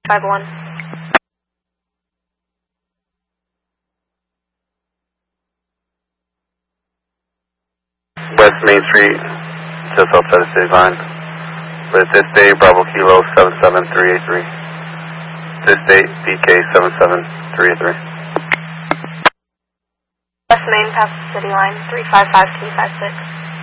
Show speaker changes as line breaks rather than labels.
51.
West Main Street, just outside the city line. With this day, Bravo Kilo 77383. This date, BK 77383.
West Main past the city line, 355-256.